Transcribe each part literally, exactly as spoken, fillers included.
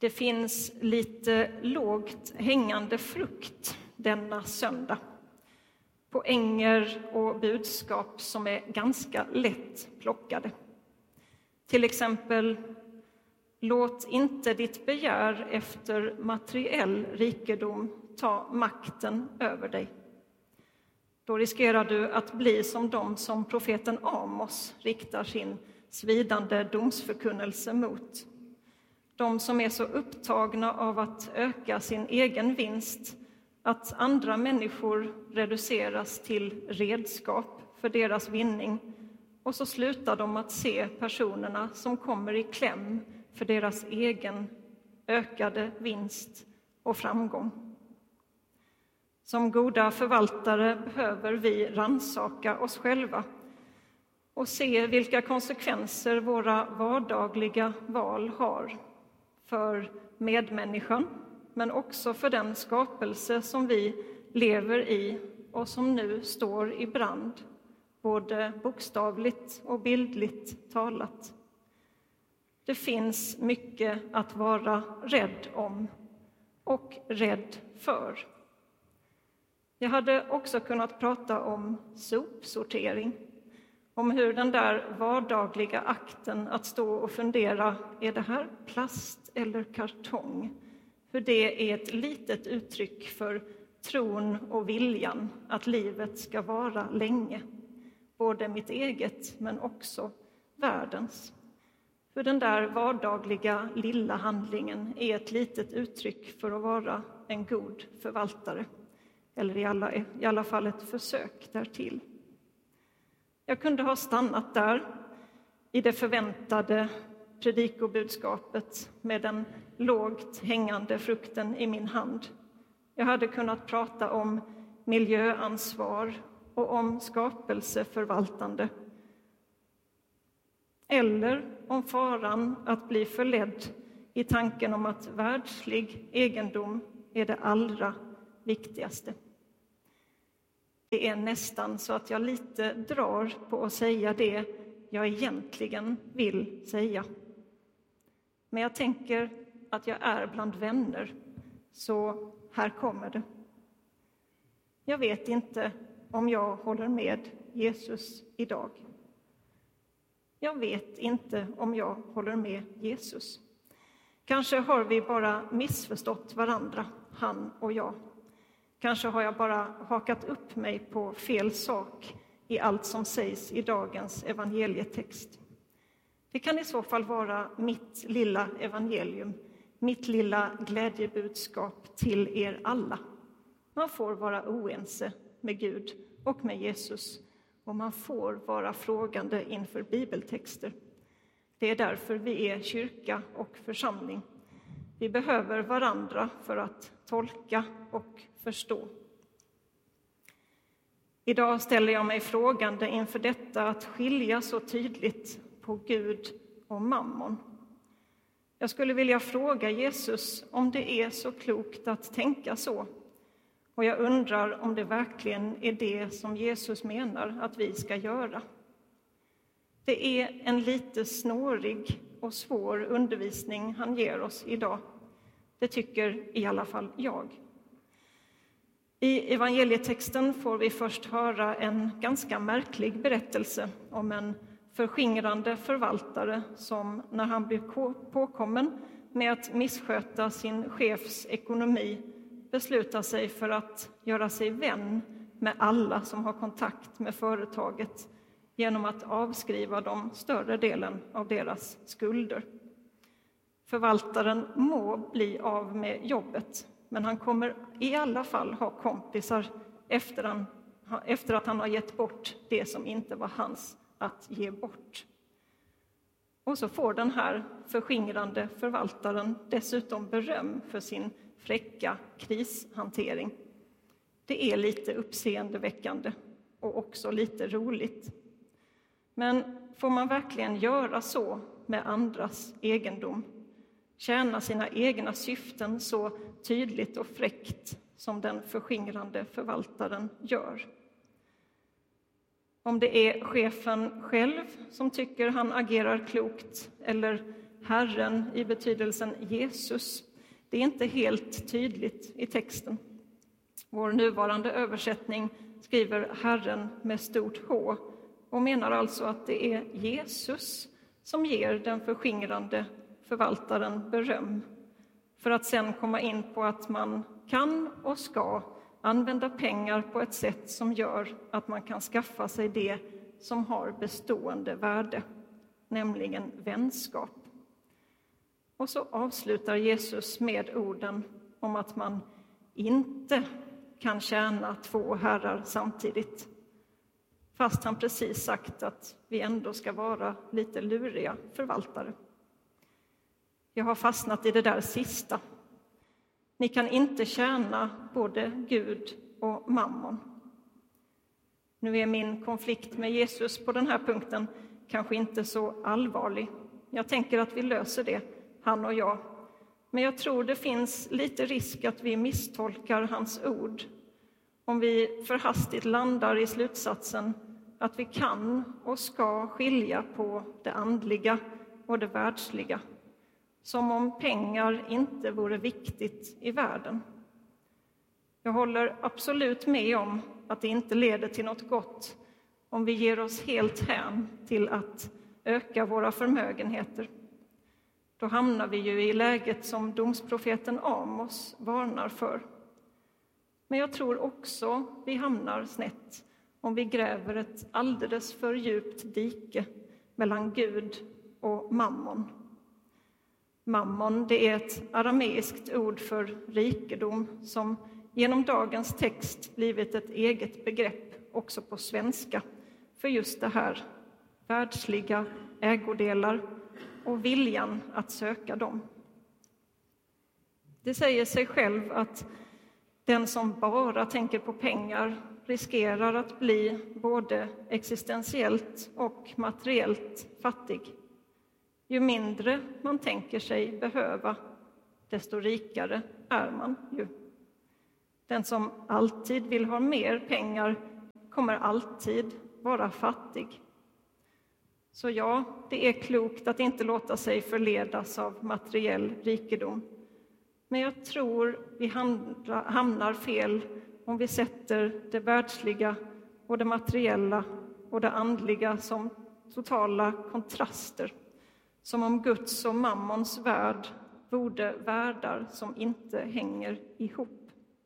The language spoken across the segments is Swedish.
Det finns lite lågt hängande frukt denna söndag. Poänger och budskap som är ganska lätt plockade. Till exempel, låt inte ditt begär efter materiell rikedom ta makten över dig. Då riskerar du att bli som de som profeten Amos riktar sin svidande domsförkunnelse mot. De som är så upptagna av att öka sin egen vinst att andra människor reduceras till redskap för deras vinning, och så slutar de att se personerna som kommer i kläm för deras egen ökade vinst och framgång. Som goda förvaltare behöver vi rannsaka oss själva och se vilka konsekvenser våra vardagliga val har för medmänniskan, men också för den skapelse som vi lever i och som nu står i brand, både bokstavligt och bildligt talat. Det finns mycket att vara rädd om och rädd för. Jag hade också kunnat prata om sopsortering, om hur den där vardagliga akten att stå och fundera, är det här plast eller kartong? Hur det är ett litet uttryck för tron och viljan att livet ska vara länge. Både mitt eget men också världens. För den där vardagliga lilla handlingen är ett litet uttryck för att vara en god förvaltare. Eller i alla, i alla fall ett försök därtill. Jag kunde ha stannat där i det förväntade predikobudskapet med den lågt hängande frukten i min hand. Jag hade kunnat prata om miljöansvar och om skapelseförvaltande. Eller om faran att bli förledd i tanken om att världslig egendom är det allra viktigaste. Det är nästan så att jag lite drar på att säga det jag egentligen vill säga. Men jag tänker att jag är bland vänner, så här kommer det. Jag vet inte om jag håller med Jesus idag. Jag vet inte om jag håller med Jesus. Kanske har vi bara missförstått varandra, han och jag. Kanske har jag bara hakat upp mig på fel sak i allt som sägs i dagens evangelietext. Det kan i så fall vara mitt lilla evangelium, mitt lilla glädjebudskap till er alla. Man får vara oense med Gud och med Jesus, och man får vara frågande inför bibeltexter. Det är därför vi är kyrka och församling. Vi behöver varandra för att tolka och förstå. Idag ställer jag mig frågande inför detta att skilja så tydligt på Gud och mammon. Jag skulle vilja fråga Jesus om det är så klokt att tänka så. Och jag undrar om det verkligen är det som Jesus menar att vi ska göra. Det är en lite snårig och svår undervisning han ger oss idag. Det tycker i alla fall jag. I evangelietexten får vi först höra en ganska märklig berättelse om en förskingrande förvaltare som, när han blir påkommen med att missköta sin chefs ekonomi, beslutar sig för att göra sig vän med alla som har kontakt med företaget genom att avskriva dem större delen av deras skulder. Förvaltaren må bli av med jobbet, men han kommer i alla fall ha kompisar efter, han, efter att han har gett bort det som inte var hans att ge bort. Och så får den här förskingrande förvaltaren dessutom beröm för sin fräcka krishantering. Det är lite uppseendeväckande och också lite roligt. Men får man verkligen göra så med andras egendom? Tjäna sina egna syften så tydligt och fräckt som den förskingrande förvaltaren gör? Om det är chefen själv som tycker han agerar klokt, eller Herren i betydelsen Jesus. Det är inte helt tydligt i texten. Vår nuvarande översättning skriver Herren med stort H och menar alltså att det är Jesus som ger den förskingrande förvaltaren beröm, för att sedan komma in på att man kan och ska använda pengar på ett sätt som gör att man kan skaffa sig det som har bestående värde, nämligen vänskap. Och så avslutar Jesus med orden om att man inte kan tjäna två herrar samtidigt, fast han precis sagt att vi ändå ska vara lite luriga förvaltare. Jag har fastnat i det där sista. Ni kan inte tjäna både Gud och mammon. Nu är min konflikt med Jesus på den här punkten kanske inte så allvarlig. Jag tänker att vi löser det, han och jag. Men jag tror det finns lite risk att vi misstolkar hans ord om vi för hastigt landar i slutsatsen att vi kan och ska skilja på det andliga och det världsliga. Som om pengar inte vore viktigt i världen. Jag håller absolut med om att det inte leder till något gott om vi ger oss helt hän till att öka våra förmögenheter. Då hamnar vi ju i läget som domsprofeten Amos varnar för. Men jag tror också vi hamnar snett om vi gräver ett alldeles för djupt dike mellan Gud och mammon. Mammon, det är ett arameiskt ord för rikedom som genom dagens text blivit ett eget begrepp också på svenska för just det här, världsliga ägodelar och viljan att söka dem. Det säger sig själv att den som bara tänker på pengar riskerar att bli både existentiellt och materiellt fattig. Ju mindre man tänker sig behöva, desto rikare är man ju. Den som alltid vill ha mer pengar kommer alltid vara fattig. Så ja, det är klokt att inte låta sig förledas av materiell rikedom. Men jag tror vi hamnar fel om vi sätter det världsliga och det materiella och det andliga som totala kontraster. Som om Guds och mammons värld vore världar som inte hänger ihop.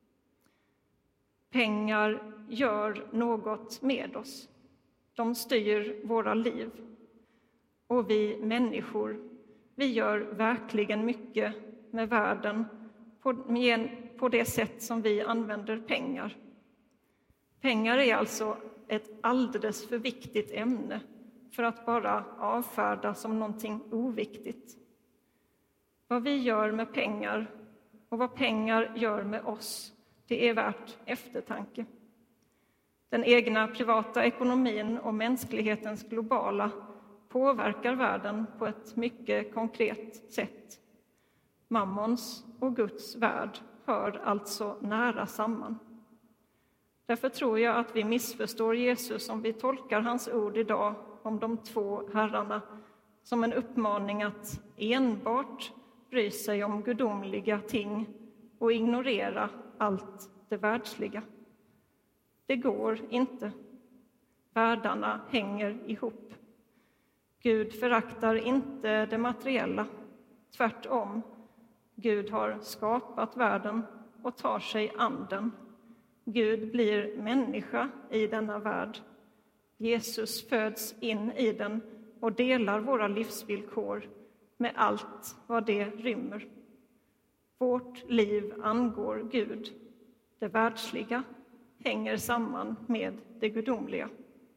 Pengar gör något med oss. De styr våra liv. Och vi människor, vi gör verkligen mycket med världen på, på det sätt som vi använder pengar. Pengar är alltså ett alldeles för viktigt ämne för att bara avfärda som någonting oviktigt. Vad vi gör med pengar och vad pengar gör med oss, det är värt eftertanke. Den egna privata ekonomin och mänsklighetens globala påverkar världen på ett mycket konkret sätt. Mammons och Guds värld hör alltså nära samman. Därför tror jag att vi missförstår Jesus om vi tolkar hans ord idag om de två herrarna som en uppmaning att enbart bry sig om gudomliga ting och ignorera allt det världsliga. Det går inte. Världarna hänger ihop. Gud föraktar inte det materiella. Tvärtom, Gud har skapat världen och tar sig an den. Gud blir människa i denna värld. Jesus föds in i den och delar våra livsvillkor med allt vad det rymmer. Vårt liv angår Gud. Det världsliga hänger samman med det gudomliga.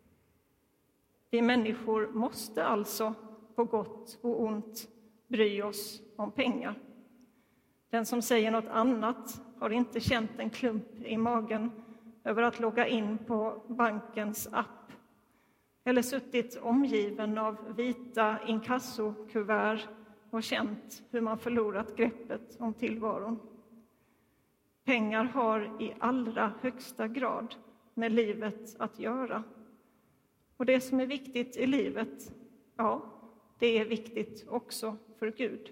Vi människor måste alltså på gott och ont bry oss om pengar. Den som säger något annat har inte känt en klump i magen över att logga in på bankens app eller suttit omgiven av vita inkassokuvert och känt hur man förlorat greppet om tillvaron. Pengar har i allra högsta grad med livet att göra. Och det som är viktigt i livet, ja, det är viktigt också för Gud.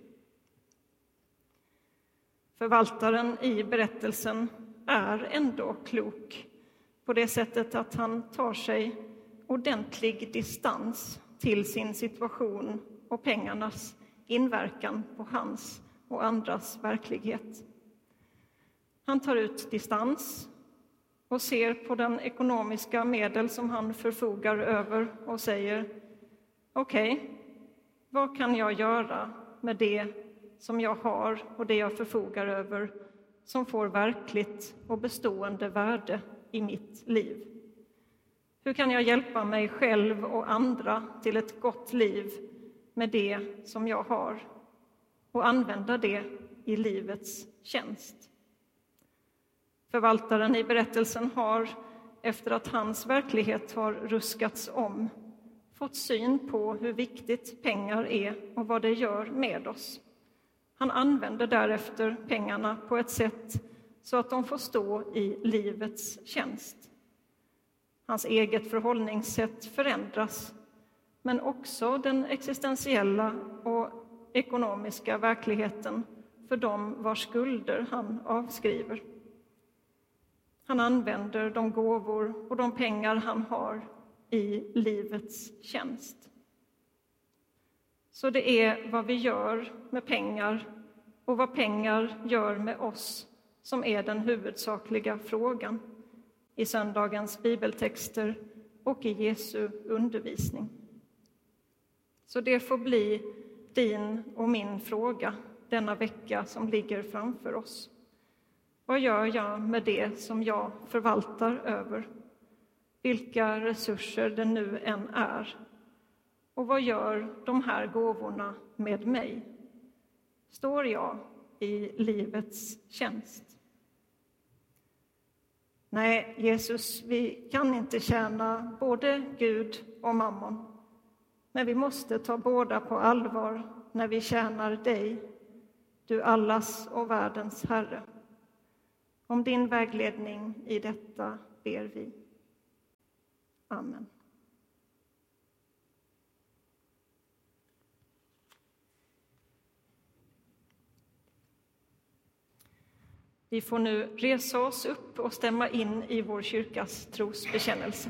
Förvaltaren i berättelsen är ändå klok på det sättet att han tar sig ordentlig distans till sin situation och pengarnas inverkan på hans och andras verklighet. Han tar ut distans och ser på den ekonomiska medel som han förfogar över och säger: okej, okay, vad kan jag göra med det som jag har och det jag förfogar över som får verkligt och bestående värde i mitt liv? Hur kan jag hjälpa mig själv och andra till ett gott liv med det som jag har och använda det i livets tjänst? Förvaltaren i berättelsen har, efter att hans verklighet har ruskats om, fått syn på hur viktigt pengar är och vad det gör med oss. Han använder därefter pengarna på ett sätt så att de får stå i livets tjänst. Hans eget förhållningssätt förändras, men också den existentiella och ekonomiska verkligheten för dem vars skulder han avskriver. Han använder de gåvor och de pengar han har i livets tjänst. Så det är vad vi gör med pengar och vad pengar gör med oss som är den huvudsakliga frågan i söndagens bibeltexter och i Jesu undervisning. Så det får bli din och min fråga denna vecka som ligger framför oss. Vad gör jag med det som jag förvaltar över? Vilka resurser det nu än är. Och vad gör de här gåvorna med mig? Står jag i livets tjänst? Nej, Jesus, vi kan inte tjäna både Gud och mammon. Men vi måste ta båda på allvar när vi tjänar dig, du allas och världens Herre. Om din vägledning i detta ber vi. Amen. Vi får nu resa oss upp och stämma in i vår kyrkas trosbekännelse.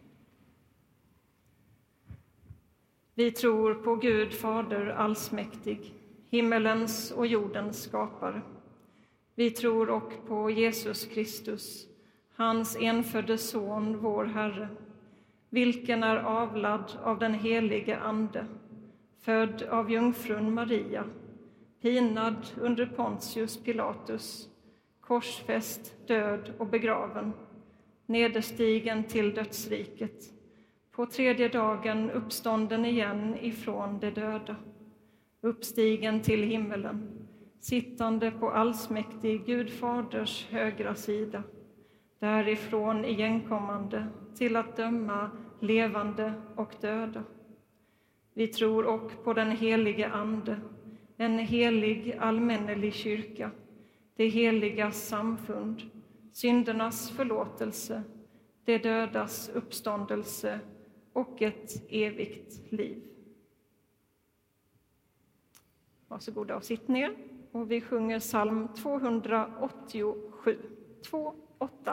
Vi tror på Gud Fader allsmäktig, himmelens och jordens skapare. Vi tror och på Jesus Kristus, hans enfödde son, vår Herre, vilken är avlad av den helige Ande, född av jungfrun Maria, pinad under Pontius Pilatus, korsfäst, död och begraven, nederstigen till dödsriket, på tredje dagen uppstånden igen ifrån de döda, uppstigen till himmelen, sittande på allsmäktig Gud Faders högra sida, därifrån igenkommande till att döma levande och döda. Vi tror och på den helige Ande, en helig allmännelig kyrka, det heliga samfund, syndernas förlåtelse, det dödas uppståndelse och ett evigt liv. Varsågoda och sitt ner, och vi sjunger psalm tvåhundraåttiosju. två åtta